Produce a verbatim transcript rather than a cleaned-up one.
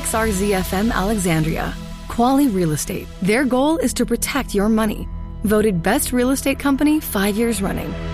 X R Z F M Alexandria. Quality Real Estate. Their goal is to protect your money. Voted Best Real Estate Company five years running.